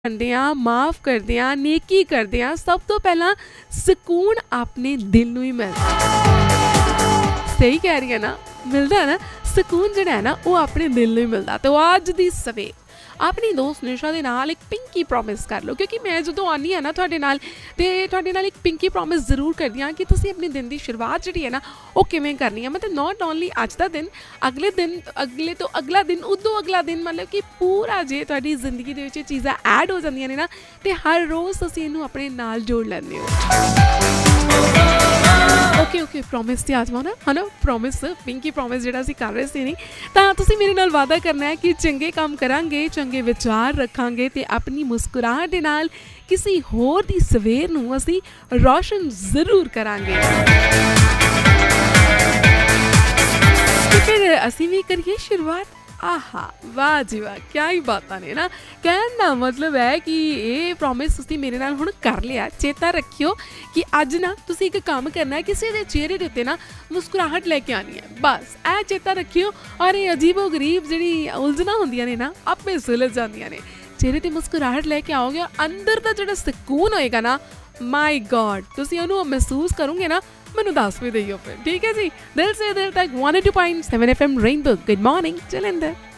ਕਰਦੇ ਹਾਂ, ਮਾਫ਼ ਕਰਦੇ ਹਾਂ, ਨੇਕੀ ਕਰਦੇ ਹਾਂ, ਸਭ ਤੋਂ ਪਹਿਲਾਂ ਸਕੂਨ ਆਪਣੇ ਦਿਲ ਨੂੰ ਹੀ ਮਿਲਦਾ। ਸਹੀ ਕਹਿ ਰਹੀ ਹੈ ਨਾ, ਮਿਲਦਾ ਨਾ ਸਕੂਨ ਜਿਹੜਾ ਹੈ ਨਾ ਉਹ ਆਪਣੇ ਦਿਲ ਨੂੰ ਹੀ ਮਿਲਦਾ। ਤੇ ਅੱਜ ਦੀ ਸਵੇਰ ਆਪਣੀ ਦੋਸਤ ਨਿਸ਼ਾ ਦੇ ਨਾਲ ਇੱਕ ਪਿੰਕੀ ਪ੍ਰੋਮਿਸ ਕਰ ਲਓ, ਕਿਉਂਕਿ ਮੈਂ ਜਦੋਂ ਆਉਂਦੀ ਹਾਂ ਨਾ ਤੁਹਾਡੇ ਨਾਲ ਅਤੇ ਤੁਹਾਡੇ ਨਾਲ ਇੱਕ ਪਿੰਕੀ ਪ੍ਰੋਮਿਸ ਜ਼ਰੂਰ ਕਰਦੀ ਹਾਂ ਕਿ ਤੁਸੀਂ ਆਪਣੇ ਦਿਨ ਦੀ ਸ਼ੁਰੂਆਤ ਜਿਹੜੀ ਹੈ ਨਾ ਉਹ ਕਿਵੇਂ ਕਰਨੀ ਹੈ। ਮਤਲਬ ਨੋਟ ਓਨਲੀ ਅੱਜ ਦਾ ਦਿਨ, ਅਗਲੇ ਦਿਨ, ਅਗਲੇ ਤੋਂ ਅਗਲਾ ਦਿਨ, ਉਦੋਂ ਅਗਲਾ ਦਿਨ, ਮਤਲਬ ਕਿ ਪੂਰਾ ਜੇ ਤੁਹਾਡੀ ਜ਼ਿੰਦਗੀ ਦੇ ਵਿੱਚ ਇਹ ਚੀਜ਼ਾਂ ਐਡ ਹੋ ਜਾਂਦੀਆਂ ਨੇ ਨਾ ਅਤੇ ਹਰ ਰੋਜ਼ ਤੁਸੀਂ ਇਹਨੂੰ ਆਪਣੇ ਨਾਲ ਜੋੜ ਲੈਂਦੇ ਹੋ। ਓਕੇ ਪ੍ਰੋਮਿਸ ਤੇ ਆਜਮਾਓ ਨਾ, ਹੈ ਨਾ। ਪ੍ਰੋਮਿਸ, ਪਿੰਕੀ ਪ੍ਰੋਮਿਸ ਜਿਹੜਾ ਅਸੀਂ ਕਰ ਰਹੇ ਸੀ ਨਹੀਂ, ਤਾਂ ਤੁਸੀਂ ਮੇਰੇ ਨਾਲ ਵਾਅਦਾ ਕਰਨਾ ਹੈ ਕਿ ਚੰਗੇ ਕੰਮ ਕਰਾਂਗੇ, ਚੰਗੇ ਵਿਚਾਰ ਰੱਖਾਂਗੇ ਅਤੇ ਆਪਣੀ ਮੁਸਕਰਾਹਟ ਦੇ ਨਾਲ ਕਿਸੇ ਹੋਰ ਦੀ ਸਵੇਰ ਨੂੰ ਅਸੀਂ ਰੌਸ਼ਨ ਜ਼ਰੂਰ ਕਰਾਂਗੇ। ਅਤੇ ਫਿਰ ਅਸੀਂ ਵੀ ਕਰੀਏ ਸ਼ੁਰੂਆਤ। ਆਹਾ, ਵਾਹ ਜੀ ਵਾਹ, ਕਿਆ ਹੀ ਬਾਤਾਂ ਨੇ ਨਾ। ਕਹਿਣ ਦਾ ਮਤਲਬ ਹੈ ਕਿ ਇਹ ਪ੍ਰੋਮਿਸ ਤੁਸੀਂ ਮੇਰੇ ਨਾਲ ਹੁਣ ਕਰ ਲਿਆ। ਚੇਤਾ ਰੱਖਿਓ ਕਿ ਅੱਜ ਨਾ ਤੁਸੀਂ ਇੱਕ ਕੰਮ ਕਰਨਾ ਹੈ, ਕਿਸੇ ਦੇ ਚਿਹਰੇ ਦੇ ਉੱਤੇ ਨਾ ਮੁਸਕਰਾਹਟ ਲੈ ਕੇ ਆਉਣੀ ਹੈ, ਬਸ ਇਹ ਚੇਤਾ ਰੱਖਿਓ। ਔਰ ਇਹ ਅਜੀਬੋ ਗਰੀਬ ਜਿਹੜੀ ਉਲਝਣਾਂ ਹੁੰਦੀਆਂ ਨੇ ਨਾ ਆਪੇ ਸੁਲਝ ਜਾਂਦੀਆਂ ਨੇ। ਚਿਹਰੇ 'ਤੇ ਮੁਸਕਰਾਹਟ ਲੈ ਕੇ ਆਓਗੇ, ਅੰਦਰ ਦਾ ਜਿਹੜਾ ਸਕੂਨ ਹੋਏਗਾ ਨਾ, ਮਾਈ ਗॉड, ਤੁਸੀਂ ਉਹਨੂੰ ਮਹਿਸੂਸ ਕਰੋਗੇ ਨਾ, ਮੈਨੂੰ ਦੱਸ ਵੀ ਦਈਓ ਫਿਰ, ਠੀਕ ਹੈ ਜੀ। ਦਿਲ ਸੇ ਦਿਲ ਤੱਕ 102.7 FM rainbow. Good morning Jalandhar.